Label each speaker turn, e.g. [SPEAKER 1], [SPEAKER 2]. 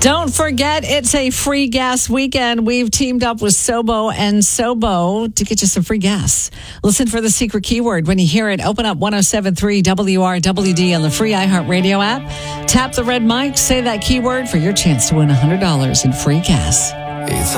[SPEAKER 1] Don't forget, it's a free gas weekend. We've teamed up with Sobo and Sobo to get you some free gas. Listen for the secret keyword. When you hear it, open up 107.3 WRWD on the free iHeartRadio app. Tap the red mic, say that keyword for your chance to win $100 in free gas.